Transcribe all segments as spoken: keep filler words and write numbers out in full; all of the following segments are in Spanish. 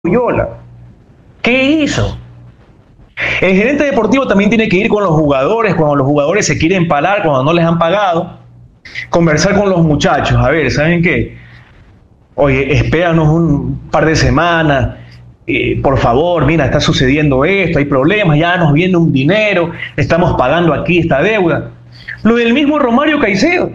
Yola. ¿Qué hizo? El gerente deportivo también tiene que ir con los jugadores cuando los jugadores se quieren parar, cuando no les han pagado, conversar con los muchachos. A ver, ¿saben qué? Oye, espéranos un par de semanas, eh, por favor, mira, está sucediendo esto, hay problemas, ya nos viene un dinero, estamos pagando aquí esta deuda. Lo del mismo Romario Caicedo.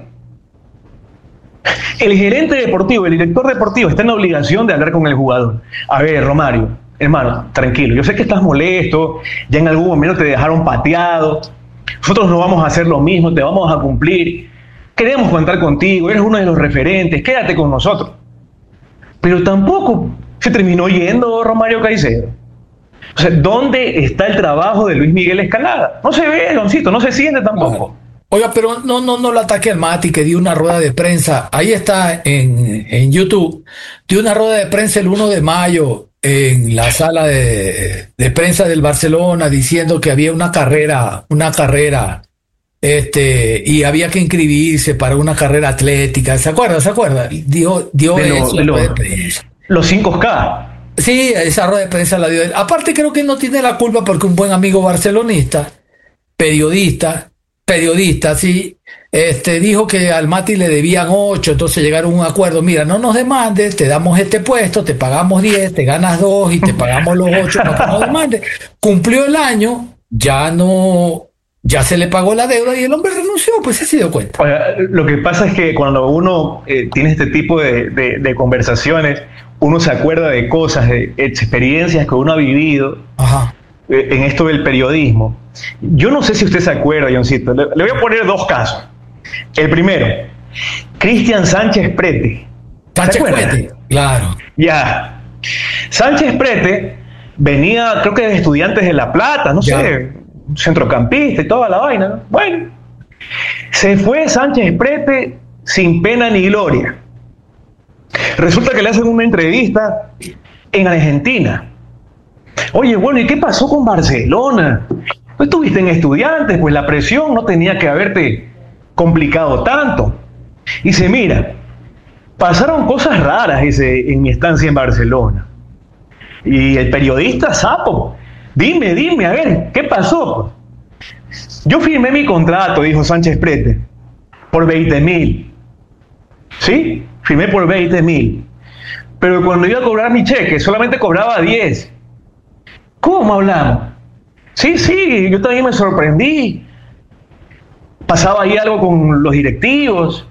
El gerente deportivo, el director deportivo está en la obligación de hablar con el jugador. A ver, Romario, hermano, tranquilo, yo sé que estás molesto, ya en algún momento te dejaron pateado, nosotros no vamos a hacer lo mismo, te vamos a cumplir, queremos contar contigo, eres uno de los referentes, quédate con nosotros. Pero tampoco se terminó yendo Romario Caicedo. O sea, ¿dónde está el trabajo de Luis Miguel Escalada? No se ve, Doncito, no se siente tampoco. Claro. Oiga, pero no, no, no lo ataque al Mati, que dio una rueda de prensa. Ahí está en, en YouTube. Dio una rueda de prensa el uno de mayo en la sala de, de prensa del Barcelona diciendo que había una carrera, una carrera, este, y había que inscribirse para una carrera atlética. ¿Se acuerda? ¿Se acuerda? Dio, dio De lo- eso, de lo- rueda de prensa. Los cinco K. Sí, esa rueda de prensa la dio él. Aparte, creo que no tiene la culpa porque un buen amigo barcelonista, periodista, periodista, sí, este, dijo que al Mati le debían ocho, entonces llegaron a un acuerdo. Mira, no nos demandes, te damos este puesto, te pagamos diez, te ganas dos y te pagamos los ocho para que no demandes. Cumplió el año, ya no, ya se le pagó la deuda y el hombre renunció, pues se dio cuenta. Oiga, lo que pasa es que cuando uno eh, tiene este tipo de, de- de conversaciones, uno se acuerda de cosas, de experiencias que uno ha vivido Ajá. eh, en esto del periodismo. Yo no sé si usted se acuerda, Johncito. Le, le voy a poner dos casos. El primero, Cristian Sánchez Prete. ¿Se Sánchez acuerda? Prete, claro. Ya. Sánchez Prete venía, creo que de Estudiantes de La Plata, no Ya. sé, centrocampista y toda la vaina, ¿no? Bueno, se fue Sánchez Prete sin pena ni gloria. Resulta que le hacen una entrevista en Argentina. Oye, bueno, ¿y qué pasó con Barcelona? Tú estuviste en Estudiantes, pues la presión no tenía que haberte complicado tanto. Y dice, mira, pasaron cosas raras dice, en mi estancia en Barcelona. Y el periodista, sapo, dime, dime, a ver, ¿qué pasó? Yo firmé mi contrato, dijo Sánchez Prete, por veinte mil. ¿Sí? Firmé por veinte mil. Pero cuando iba a cobrar mi cheque, solamente cobraba diez. ¿Cómo hablamos? Sí, sí, yo también me sorprendí. Pasaba ahí algo con los directivos.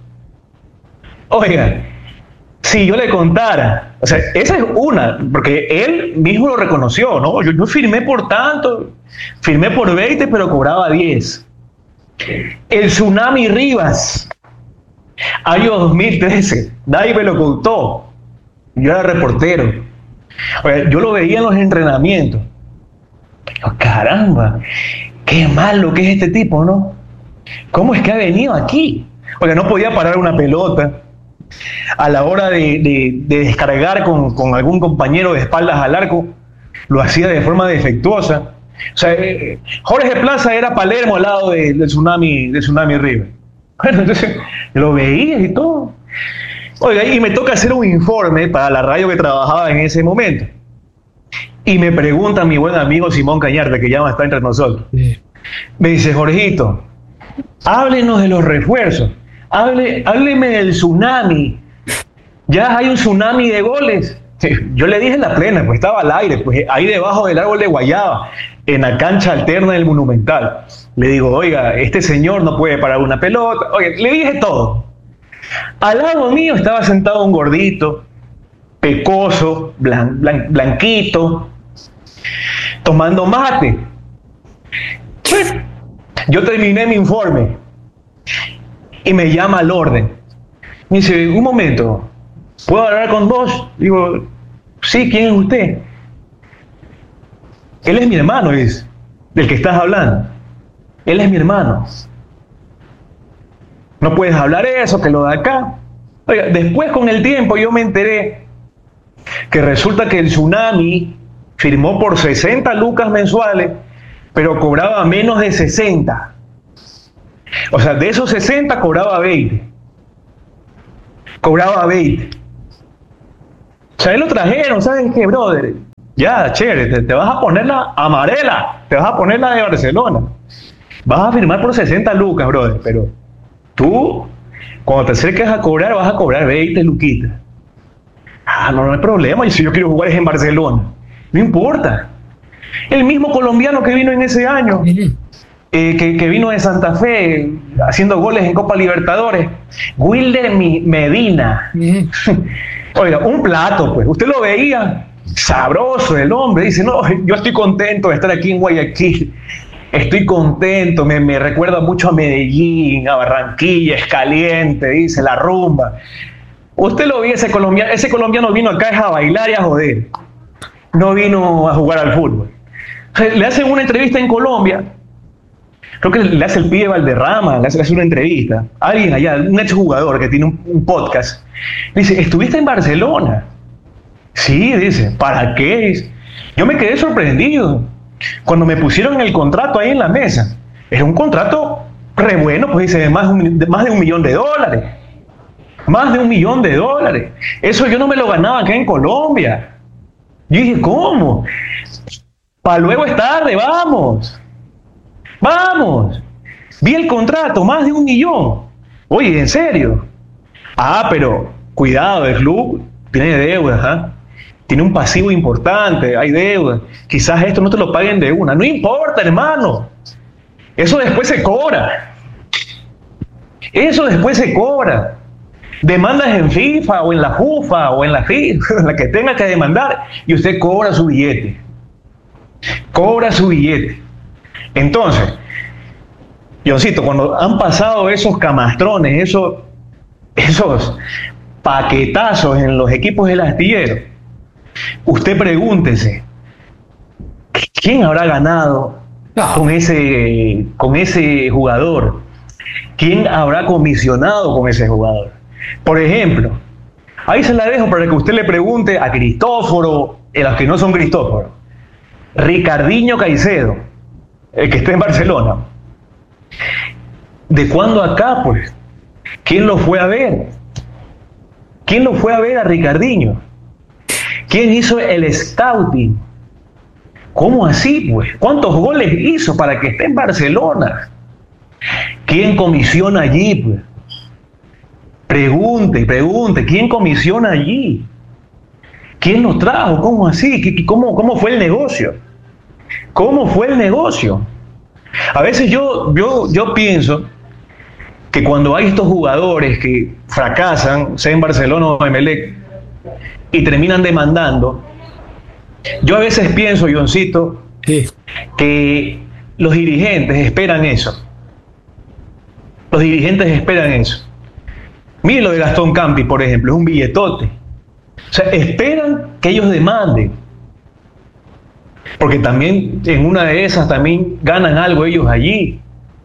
Oiga, si yo le contara, o sea, esa es una, porque él mismo lo reconoció, ¿no? Yo, yo firmé por tanto, firmé por veinte, pero cobraba diez. El Tsunami Rivas, año dos mil trece, nadie me lo contó. Yo era reportero. Oiga, yo lo veía en los entrenamientos. Oh, caramba, qué malo que es este tipo, ¿no? ¿Cómo es que ha venido aquí? Oiga, no podía parar una pelota. A la hora de, de- de descargar con, con algún compañero de espaldas al arco, lo hacía de forma defectuosa. O sea, eh, Jorge Plaza era Palermo al lado de- del Tsunami, del Tsunami River. Bueno, entonces lo veía y todo. Oiga, y me toca hacer un informe para la radio que trabajaba en ese momento. Y me pregunta mi buen amigo Simón Cañarte, que ya no está entre nosotros. Sí. Me dice, Jorgito, háblenos de los refuerzos, hable, hábleme del tsunami. Ya hay un tsunami de goles. Sí, yo le dije en la plena, pues estaba al aire, pues ahí debajo del árbol de guayaba, en la cancha alterna del Monumental. Le digo, oiga, este señor no puede parar una pelota. Oye, le dije todo. Al lado mío estaba sentado un gordito, pecoso, blan- blan- blanquito, tomando mate. Bueno, yo terminé mi informe y me llama al orden. Me dice, un momento, ¿puedo hablar con vos? Digo, sí, ¿quién es usted? Él es mi hermano, es del que estás hablando. Él es mi hermano. No puedes hablar eso, que lo de acá. Oiga, después con el tiempo yo me enteré que resulta que el Tsunami firmó por sesenta lucas mensuales, pero cobraba menos de sesenta. O sea, de esos sesenta cobraba veinte. Cobraba veinte. O sea, él lo trajeron, ¿saben qué, brother? Ya, chévere, te, te vas a poner la amarela, te vas a poner la de Barcelona. Vas a firmar por sesenta lucas, brother, pero tú, cuando te acerques a cobrar, vas a cobrar veinte luquitas. Ah, no, no hay problema, y si yo quiero jugar es en Barcelona. No importa. El mismo colombiano que vino en ese año, eh, que, que vino de Santa Fe, haciendo goles en Copa Libertadores, Wilder Medina. Oiga, un plato, pues. Usted lo veía sabroso el hombre. Dice, no, yo estoy contento de estar aquí en Guayaquil. Estoy contento, me, me recuerda mucho a Medellín, a Barranquilla, es caliente, dice, la rumba. Usted lo vio, ese colombiano, ese colombiano vino acá es a bailar y a joder. No vino a jugar al fútbol. Le hacen una entrevista en Colombia, creo que le hace el pibe Valderrama, le hace, le hace una entrevista. Alguien allá, un exjugador que tiene un, un podcast, dice, ¿estuviste en Barcelona? Sí, dice, ¿para qué? Yo me quedé sorprendido cuando me pusieron el contrato ahí en la mesa. Era un contrato re bueno, pues dice, de más, de más de un millón de dólares. Más de un millón de dólares. Eso yo no me lo ganaba acá en Colombia. Yo dije, ¿cómo? Para luego es tarde, vamos. Vamos. Vi el contrato, más de un millón. Oye, ¿en serio? Ah, pero cuidado, el club tiene deudas, ¿ah? Tiene un pasivo importante, hay deudas. Quizás esto no te lo paguen de una. No importa, hermano. Eso después se cobra. Eso después se cobra. Demandas en FIFA o en la JUFA o en la FIFA, la que tenga que demandar, y usted cobra su billete. Cobra su billete. Entonces, Johncito, cuando han pasado esos camastrones, esos, esos paquetazos en los equipos del astillero, usted pregúntese, ¿quién habrá ganado con ese, con ese jugador? ¿Quién habrá comisionado con ese jugador? Por ejemplo, ahí se la dejo para que usted le pregunte a Cristóforo, a los que no son Cristóforo, Ricardinho Caicedo, el que está en Barcelona. ¿De cuándo acá, pues? ¿Quién lo fue a ver? ¿Quién lo fue a ver a Ricardinho? ¿Quién hizo el scouting? ¿Cómo así, pues? ¿Cuántos goles hizo para que esté en Barcelona? ¿Quién comisiona allí, pues? Pregunte, pregunte, ¿quién comisiona allí? ¿Quién lo trajo? ¿Cómo así? ¿Cómo, cómo fue el negocio? ¿Cómo fue el negocio? A veces yo, yo, yo pienso que cuando hay estos jugadores que fracasan, sea en Barcelona o en Emelec, y terminan demandando, yo a veces pienso, Johncito, sí, que los dirigentes esperan eso. Los dirigentes esperan eso. Mire lo de Gastón Campi, por ejemplo, es un billetote. O sea, esperan que ellos demanden. Porque también en una de esas también ganan algo ellos allí.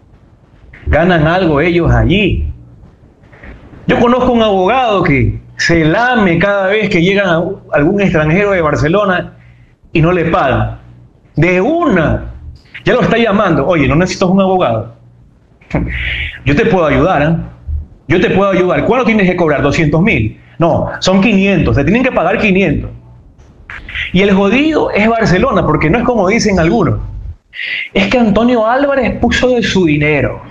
Ganan algo ellos allí. Yo conozco un abogado que se lame cada vez que llega a algún extranjero de Barcelona y no le pagan. De una. Ya lo está llamando. Oye, ¿no necesitas un abogado? Yo te puedo ayudar, ¿eh? Yo te puedo ayudar. ¿Cuánto tienes que cobrar? ¿doscientos mil? No, son quinientos. Te tienen que pagar quinientos. Y el jodido es Barcelona, porque no es como dicen algunos. Es que Antonio Álvarez puso de su dinero.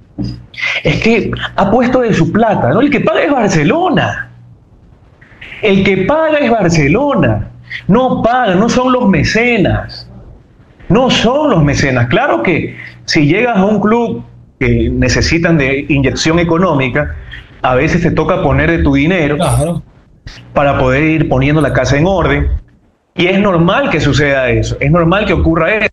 Es que ha puesto de su plata, ¿no? El que paga es Barcelona. El que paga es Barcelona. No paga, no son los mecenas. No son los mecenas. Claro que si llegas a un club que necesitan de inyección económica, a veces te toca poner de tu dinero, claro, para poder ir poniendo la casa en orden. Y es normal que suceda eso, es normal que ocurra eso.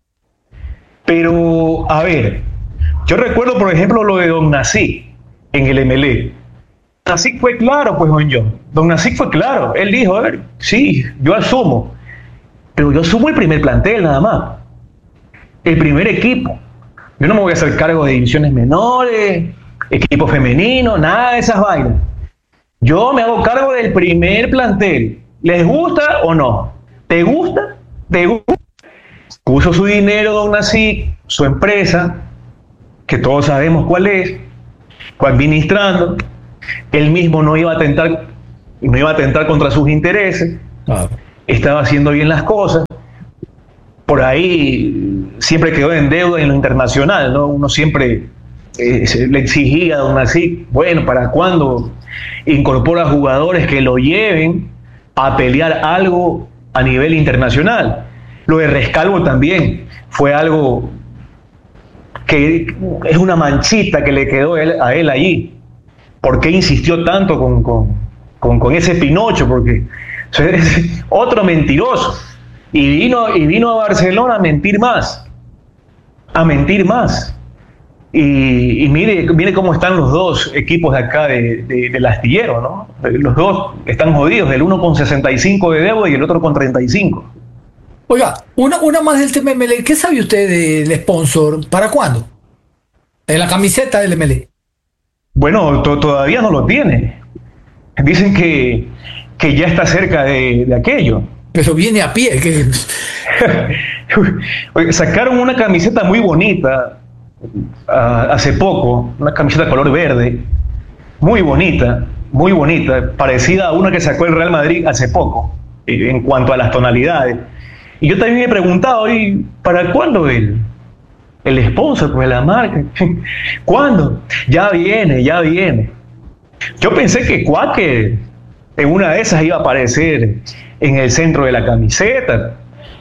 Pero, a ver, yo recuerdo, por ejemplo, lo de Don Nací en el Emelec. Don Nací fue claro, pues, don John. Don Nací fue claro. Él dijo, a ver, sí, yo asumo. Pero yo asumo el primer plantel, nada más. El primer equipo. Yo no me voy a hacer cargo de divisiones menores, equipo femenino, nada de esas vainas. Yo me hago cargo del primer plantel. ¿Les gusta o no? ¿Te gusta? ¿Te gusta? Puso su dinero Don Nací, su empresa, que todos sabemos cuál es, fue administrando. Él mismo no iba a atentar, no iba a atentar contra sus intereses. Claro. estaba haciendo bien las cosas. Por ahí siempre quedó en deuda en lo internacional, ¿no? Uno siempre eh, se le exigía a Don Nasif, bueno, ¿para cuándo incorpora jugadores que lo lleven a pelear algo a nivel internacional? Lo de Rescalvo también fue algo que es una manchita que le quedó él, a él allí. ¿Por qué insistió tanto con, con, con, con ese Pinocho? Porque es otro mentiroso. Y vino, y vino a Barcelona a mentir más. A mentir más. Y, y mire, mire cómo están los dos equipos de acá de, de, del astillero, ¿no? Los dos están jodidos, el uno con sesenta y cinco de deuda y el otro con treinta y cinco. Oiga, una, una más del tema M L E. ¿Qué sabe usted del sponsor? ¿Para cuándo? En la camiseta del M L E. Bueno, to, todavía no lo tiene. Dicen que, que ya está cerca de, de aquello. Pero viene a pie. Que... Sacaron una camiseta muy bonita uh, hace poco, una camiseta color verde, muy bonita, muy bonita, parecida a una que sacó el Real Madrid hace poco, eh, en cuanto a las tonalidades. Y yo también me he preguntado, ¿y para cuándo el, el sponsor, pues la marca? ¿Cuándo? Ya viene, ya viene. Yo pensé que Quaker en una de esas iba a aparecer en el centro de la camiseta.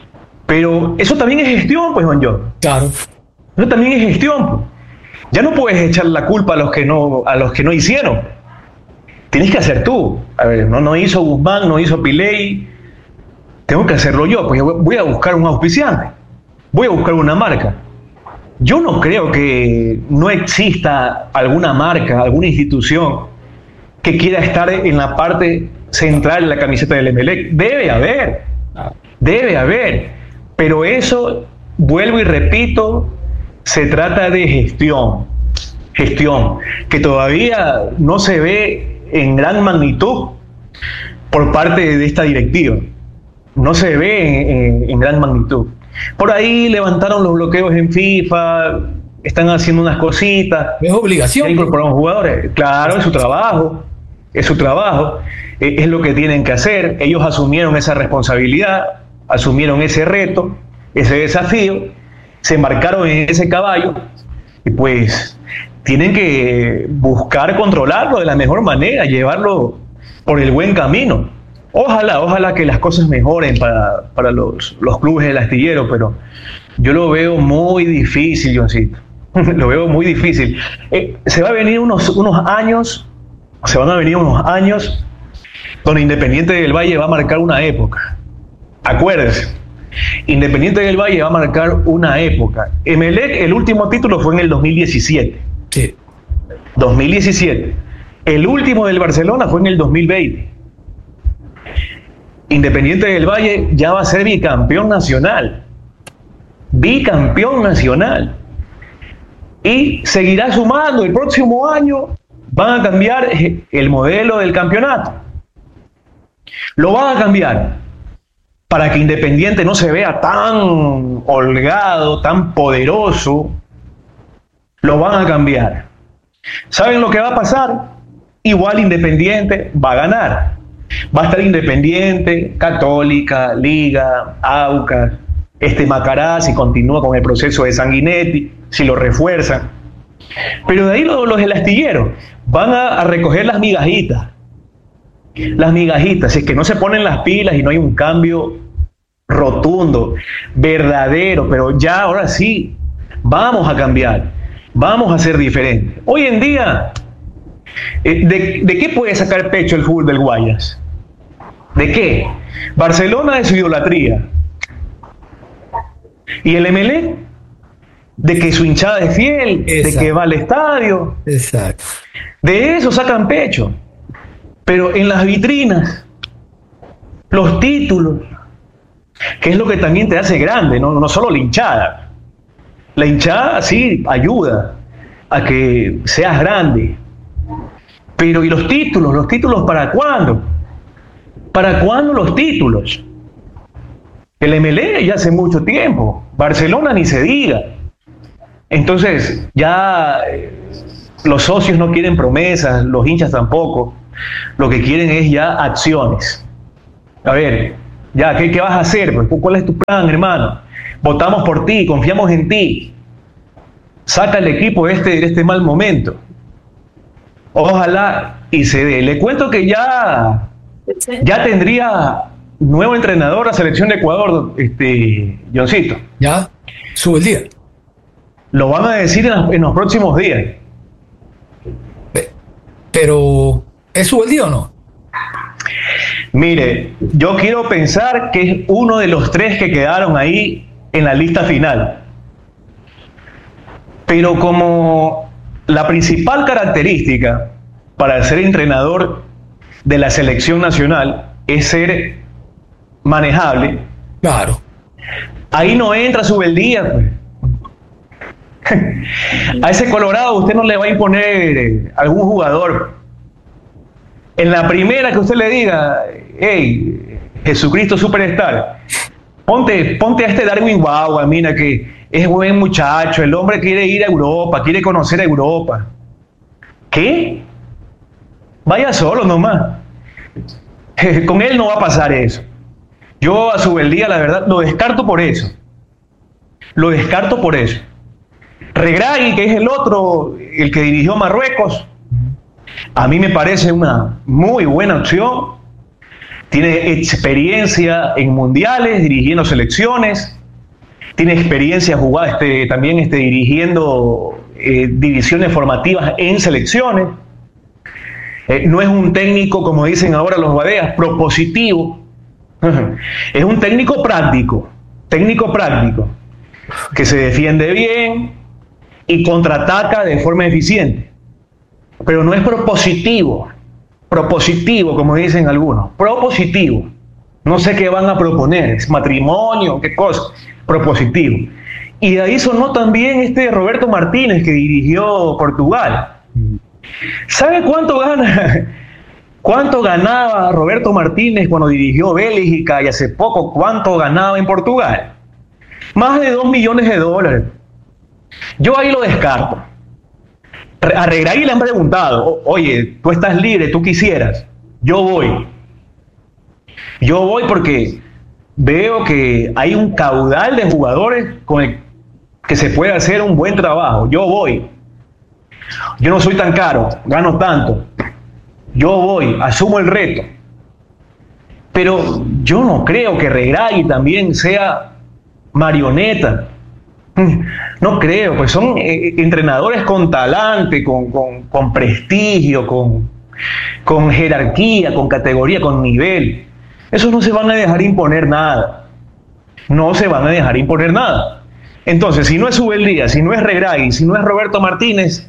Pero eso también es gestión, pues, don John. Claro. Eso también es gestión, pues. Ya no puedes echar la culpa a los que no, a los que no hicieron. Tienes que hacer tú. A ver, no, no hizo Guzmán, no hizo Piley. Tengo que hacerlo yo, pues voy a buscar un auspiciante. Voy a buscar una marca. Yo no creo que no exista alguna marca, alguna institución que quiera estar en la parte central de la camiseta del Emelec. Debe haber, debe haber, pero eso, vuelvo y repito, se trata de gestión, gestión, que todavía no se ve en gran magnitud por parte de esta directiva, no se ve en, en, en gran magnitud. Por ahí levantaron los bloqueos en FIFA, están haciendo unas cositas. Es obligación. Ya incorporaron jugadores, claro, es su trabajo. Es su trabajo, es lo que tienen que hacer. Ellos asumieron esa responsabilidad, asumieron ese reto, ese desafío, se embarcaron en ese caballo y pues tienen que buscar controlarlo de la mejor manera, llevarlo por el buen camino. Ojalá, ojalá que las cosas mejoren para, para los, los clubes del astillero, pero yo lo veo muy difícil, Johncito. Lo veo muy difícil. Eh, se va a venir unos, unos años... Se van a venir unos años donde Independiente del Valle va a marcar una época. Acuérdense, Independiente del Valle va a marcar una época. Emelec, el último título fue en el dos mil diecisiete. Sí. dos mil diecisiete. El último del Barcelona fue en el dos mil veinte. Independiente del Valle ya va a ser bicampeón nacional. Bicampeón nacional. Y seguirá sumando el próximo año. Van a cambiar el modelo del campeonato. Lo van a cambiar para que Independiente no se vea tan holgado, tan poderoso. Lo van a cambiar. ¿Saben lo que va a pasar? Igual Independiente va a ganar. Va a estar Independiente, Católica, Liga, Aucas, este Macará, si continúa con el proceso de Sanguinetti, si lo refuerzan. Pero de ahí los, los del astillero van a, a recoger las migajitas. Las migajitas, si es que no se ponen las pilas y no hay un cambio rotundo, verdadero, pero ya ahora sí, vamos a cambiar, vamos a ser diferentes. Hoy en día, eh, ¿de, ¿de qué puede sacar pecho el fútbol del Guayas? ¿De qué? Barcelona de su idolatría. ¿Y el Emelec? De que su hinchada es fiel, exacto, de que va al estadio. Exacto. De eso sacan pecho. Pero en las vitrinas, los títulos, que es lo que también te hace grande, no, no solo la hinchada. La hinchada sí ayuda a que seas grande. Pero ¿y los títulos? ¿Los títulos para cuándo? ¿Para cuándo los títulos? El M L E ya hace mucho tiempo. Barcelona ni se diga. Entonces, ya eh, los socios no quieren promesas, los hinchas tampoco. Lo que quieren es ya acciones. A ver, Ya, ¿qué, qué vas a hacer? Pues, ¿cuál es tu plan, hermano? Votamos por ti, confiamos en ti. Saca el equipo de este, de este mal momento. Ojalá y se dé. Le cuento que ya, ya tendría nuevo entrenador la selección de Ecuador, este, Johncito. Ya, sube el día. Lo van a decir en, en los próximos días. Pero, ¿es sube el día o no? Mire, yo quiero pensar que es uno de los tres que quedaron ahí en la lista final. Pero como la principal característica para ser entrenador de la selección nacional es ser manejable, claro, ahí no entra Subeldía, pues. A ese Colorado usted no le va a imponer eh, algún jugador. En la primera que usted le diga, hey, Jesucristo Superstar, ponte, ponte a este Darwin Guagua, mira que es buen muchacho, el hombre quiere ir a Europa, quiere conocer a Europa. ¿Qué? Vaya solo nomás. Con él no va a pasar eso. Yo a Subeldía, la verdad, lo descarto por eso. Lo descarto por eso. Regragui, que es el otro, el que dirigió Marruecos, a mí me parece una muy buena opción. Tiene experiencia en mundiales, dirigiendo selecciones. Tiene experiencia jugada este, también este, dirigiendo eh, divisiones formativas en selecciones. Eh, no es un técnico, como dicen ahora los badeas, propositivo. Es un técnico práctico, técnico práctico, que se defiende bien y contraataca de forma eficiente. Pero no es propositivo, propositivo, como dicen algunos, propositivo. No sé qué van a proponer, es matrimonio, qué cosa, propositivo. Y de ahí sonó también este Roberto Martínez, que dirigió Portugal. ¿Sabe cuánto gana? ¿Cuánto ganaba Roberto Martínez cuando dirigió Bélgica y hace poco cuánto ganaba en Portugal? Más de dos millones de dólares. Yo ahí lo descarto. A Regragui le han preguntado, oye, tú estás libre, tú quisieras. Yo voy. Yo voy porque veo que hay un caudal de jugadores con el que se puede hacer un buen trabajo. Yo voy. Yo no soy tan caro, gano tanto. Yo voy, asumo el reto. Pero yo no creo que Regragui también sea marioneta. No creo, pues son eh, entrenadores con talante, con, con, con prestigio, con, con jerarquía, con categoría, con nivel. Esos no se van a dejar imponer nada. No se van a dejar imponer nada. Entonces, si no es Subeldía, si no es Regragui, si no es Roberto Martínez,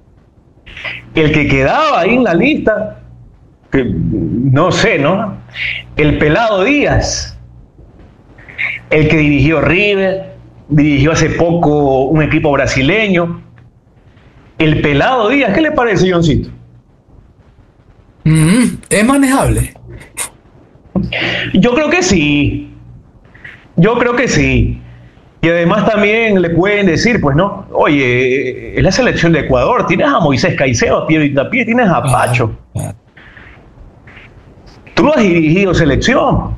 el que quedaba ahí en la lista, que no sé, ¿no? El Pelado Díaz, el que dirigió River, dirigió hace poco un equipo brasileño. El Pelado Díaz, ¿qué le parece, Johncito? Mm, ¿es manejable? Yo creo que sí. Yo creo que sí. Y además también le pueden decir, pues no, oye, es la selección de Ecuador, tienes a Moisés Caicedo, a Piero Hincapié, tienes a Pacho. Ah, ah. Tú lo has dirigido selección.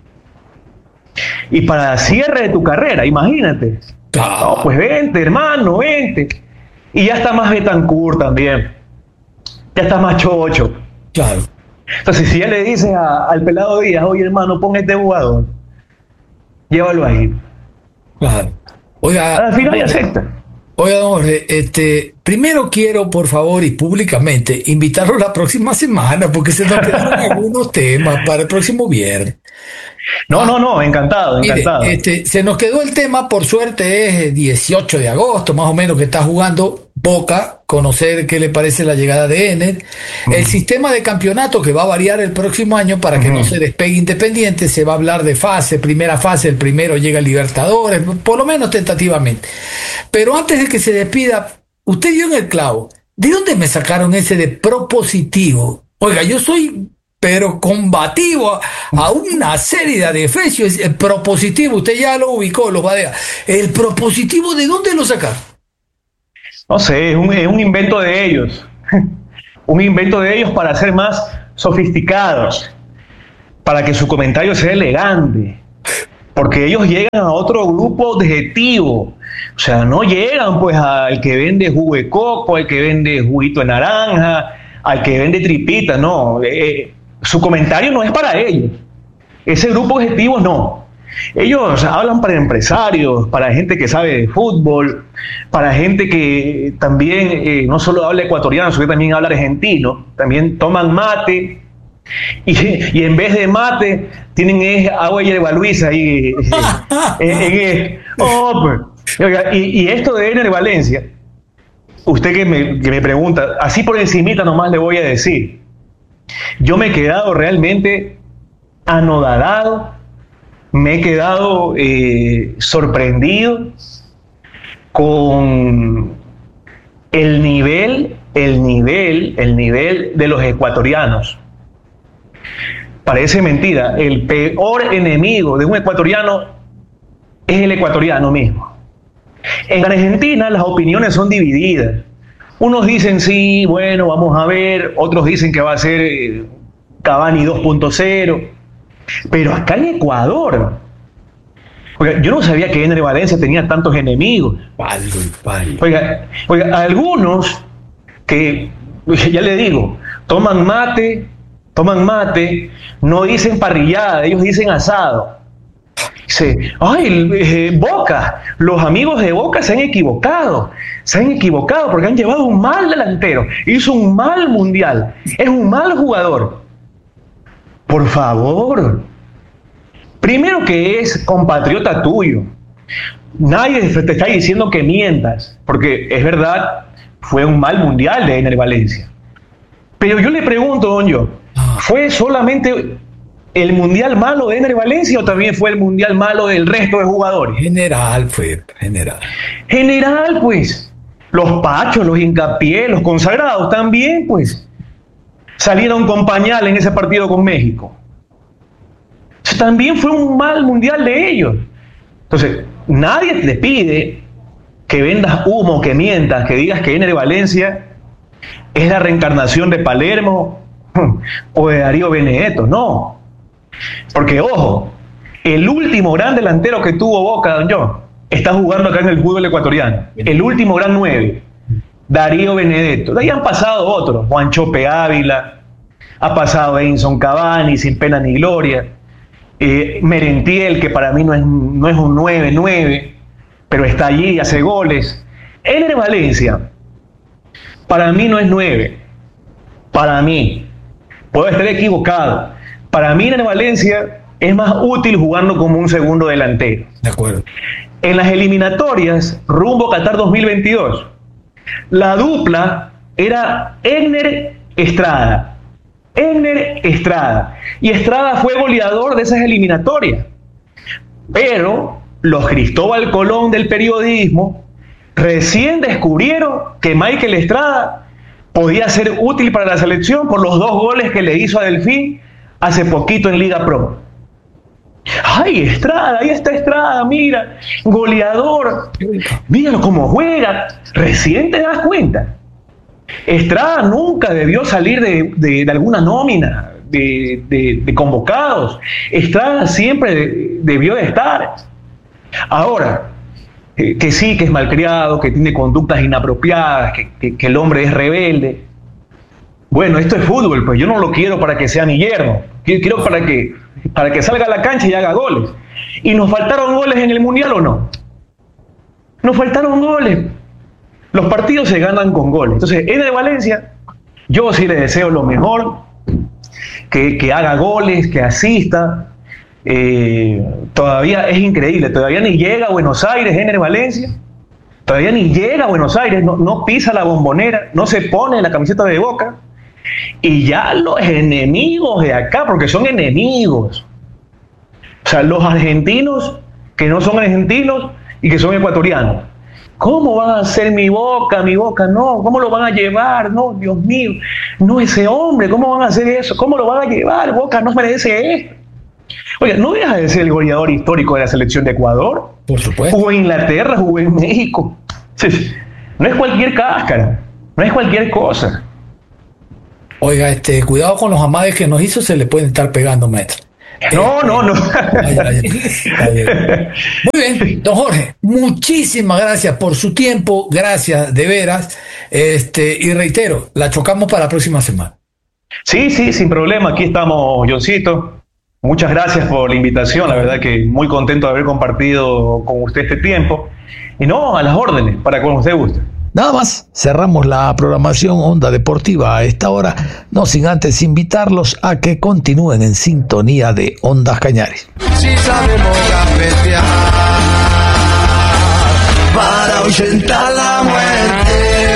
Y para cierre de tu carrera, imagínate. Ah. No, pues vente, hermano, vente. Y ya está más Betancourt también. Ya está más Chocho. Claro. Entonces, si ya le dices a, al Pelado Díaz, oye, hermano, pon este jugador, llévalo ahí. Claro. Oiga, al final ya acepta. Oiga, don Jorge, este, primero quiero, por favor, y públicamente, invitarlo la próxima semana, porque se nos quedaron algunos temas para el próximo viernes. No, no, no, encantado, encantado. Mire, este, se nos quedó el tema, por suerte es dieciocho de agosto, más o menos, que está jugando Boca, conocer qué le parece la llegada de Ener. Uh-huh. El sistema de campeonato que va a variar el próximo año para que uh-huh. no se despegue Independiente, se va a hablar de fase, primera fase, el primero llega el Libertadores, por lo menos tentativamente. Pero antes de que se despida, usted dio en el clavo. ¿De dónde me sacaron ese de propositivo? Oiga, yo soy... pero combativo a, a una serie de adefesios. El propositivo, usted ya lo ubicó, los badea. ¿El propositivo de dónde lo sacaron? No sé, es un, es un invento de ellos. Un invento de ellos para ser más sofisticados. para que su comentario sea elegante, porque ellos llegan a otro grupo objetivo. O sea, no llegan pues al que vende jugo de coco, al que vende juguito de naranja, al que vende tripita, no. Eh, su comentario no es para ellos. Ese grupo objetivo no. Ellos hablan para empresarios, para gente que sabe de fútbol, para gente que también eh, no solo habla ecuatoriano, sino que también habla argentino, también toman mate y, y en vez de mate tienen es agua y hierba Luisa ahí. en, en, en, oh, pues. y, y esto de Ener Valencia, usted que me, que me pregunta, así por encimita nomás le voy a decir, yo me he quedado realmente anodadado. Me he quedado eh, sorprendido con el nivel, el nivel, el nivel de los ecuatorianos. Parece mentira, el peor enemigo de un ecuatoriano es el ecuatoriano mismo. En Argentina las opiniones son divididas. Unos dicen sí, bueno, vamos a ver, otros dicen que va a ser eh, Cavani dos punto cero. Pero acá en Ecuador, oiga, yo no sabía que Ener Valencia tenía tantos enemigos. Oiga, oiga, algunos que, ya le digo, toman mate, toman mate, no dicen parrillada, ellos dicen asado. Dice, ay, eh, Boca, los amigos de Boca se han equivocado, se han equivocado porque han llevado un mal delantero, hizo un mal mundial, es un mal jugador. Por favor, primero que es compatriota tuyo, nadie te está diciendo que mientas, porque es verdad, fue un mal mundial de Ener Valencia. Pero yo le pregunto, don yo, ¿fue solamente el mundial malo de Ener Valencia o también fue el mundial malo del resto de jugadores? General fue, general. General, pues. Los Pachos, los Hincapié, los consagrados también, pues. Salieron con pañal en ese partido con México. Eso también fue un mal mundial de ellos. Entonces, nadie te pide que vendas humo, que mientas, que digas que Ener Valencia es la reencarnación de Palermo o de Darío Benedetto. No. Porque, ojo, el último gran delantero que tuvo Boca, don John, está jugando acá en el fútbol ecuatoriano. El último gran nueve. Darío Benedetto. De ahí han pasado otros, Juan Chope Ávila, ha pasado Edinson Cavani, sin pena ni gloria, eh, Merentiel, que para mí no es, no es un nueve nueve, pero está allí y hace goles. Ener Valencia, para mí no es nueve, para mí, puedo estar equivocado, para mí Ener Valencia es más útil jugando como un segundo delantero. De acuerdo. En las eliminatorias, rumbo a Qatar dos mil veintidós, la dupla era Ener Estrada. Ener Estrada. Y Estrada fue goleador de esas eliminatorias. Pero los Cristóbal Colón del periodismo recién descubrieron que Michael Estrada podía ser útil para la selección por los dos goles que le hizo a Delfín hace poquito en Liga Pro. ¡Ay, Estrada! Ahí está Estrada, mira, goleador. Míralo cómo juega. Recién te das cuenta. Estrada nunca debió salir de, de, de alguna nómina de, de, de convocados. Estrada siempre de, debió de estar. Ahora, eh, que sí, que es malcriado, que tiene conductas inapropiadas, que, que, que el hombre es rebelde. Bueno, esto es fútbol, pues yo no lo quiero para que sea mi yerno. Quiero para que, para que salga a la cancha y haga goles. ¿Y nos faltaron goles en el Mundial o no? Nos faltaron goles. Los partidos se ganan con goles. Entonces, Ener Valencia, yo sí le deseo lo mejor, que, que haga goles, que asista. Eh, todavía es increíble, todavía ni llega a Buenos Aires Ener Valencia. Todavía ni llega a Buenos Aires, no, no pisa la Bombonera, no se pone la camiseta de Boca. Y ya los enemigos de acá, porque son enemigos. O sea, los argentinos que no son argentinos y que son ecuatorianos. ¿Cómo van a hacer mi Boca, mi Boca? No, ¿cómo lo van a llevar? No, Dios mío, no ese hombre, ¿cómo van a hacer eso? ¿Cómo lo van a llevar? Boca no merece esto. Oiga, no deja de ser el goleador histórico de la selección de Ecuador. Por supuesto. Jugó en Inglaterra, jugó en México. No es cualquier cáscara, no es cualquier cosa. Oiga, este, cuidado con los amagues que nos hizo, se le pueden estar pegando, maestro. No, no, no. Ay, ay, ay, ay. Muy bien, don Jorge, muchísimas gracias por su tiempo, gracias de veras, este, y reitero, la chocamos para la próxima semana. Sí, sí, sin problema, aquí estamos, Johncito. Muchas gracias por la invitación, la verdad que muy contento de haber compartido con usted este tiempo. Y no, a las órdenes, para cuando usted guste. Nada más, cerramos la programación Onda Deportiva a esta hora, no sin antes invitarlos a que continúen en sintonía de Ondas Cañares. Si sabemos gambetear para ahuyentar la muerte.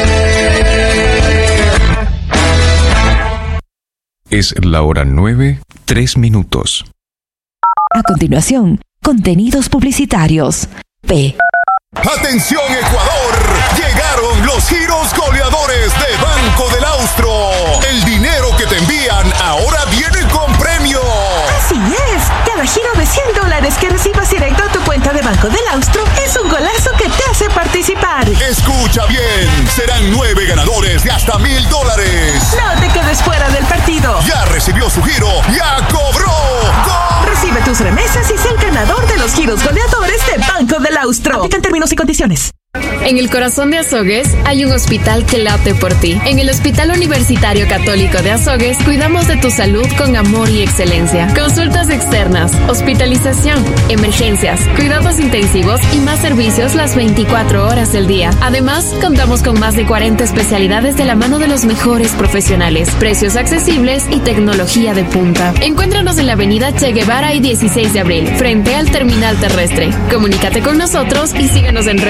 Es la hora nueve, tres minutos. A continuación, contenidos publicitarios. P. ¡Atención, Ecuador! Llegaron los giros goleadores de Banco del Austro. El dinero que te envían ahora viene con premio. Así es. Cada giro de cien dólares que recibas directo a tu cuenta de Banco del Austro es un golazo que te hace participar. Escucha bien. Serán nueve ganadores de hasta mil dólares. No te quedes fuera del partido. Ya recibió su giro. ¡Ya cobró! ¡Gol! Recibe tus remesas y sé el ganador de los giros goleadores de Banco del Austro. Aplican términos y condiciones. En el corazón de Azogues hay un hospital que late por ti. En el Hospital Universitario Católico de Azogues cuidamos de tu salud con amor y excelencia. Consultas externas, hospitalización, emergencias, cuidados intensivos y más servicios las veinticuatro horas del día. Además, contamos con más de cuarenta especialidades de la mano de los mejores profesionales, precios accesibles y tecnología de punta. Encuéntranos en la avenida Che Guevara y dieciséis de abril, frente al terminal terrestre. Comunícate con nosotros y síguenos en